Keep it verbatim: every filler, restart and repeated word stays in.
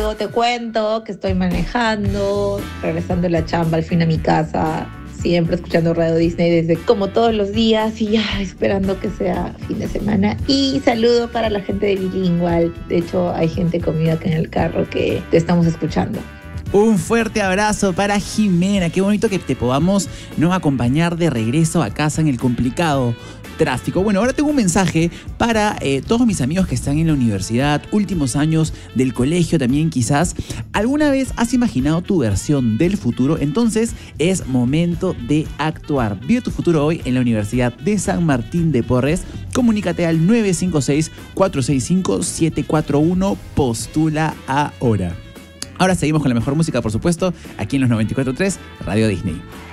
Luego te cuento que estoy manejando, regresando de la chamba al fin a mi casa, siempre escuchando Radio Disney desde como todos los días y ya esperando que sea fin de semana. Y saludo para la gente de Bilingual. De hecho, hay gente conmigo acá en el carro que te estamos escuchando. Un fuerte abrazo para Jimena. Qué bonito que te podamos no acompañar de regreso a casa en el complicado tráfico. Bueno, ahora tengo un mensaje para eh, todos mis amigos que están en la universidad, últimos años del colegio también quizás. ¿Alguna vez has imaginado tu versión del futuro? Entonces es momento de actuar. Vive tu futuro hoy en la Universidad de San Martín de Porres. Comunícate al nueve cinco seis, cuatro seis cinco, siete cuatro uno. Postula ahora. Ahora seguimos con la mejor música, por supuesto, aquí en los noventa y cuatro punto tres Radio Disney.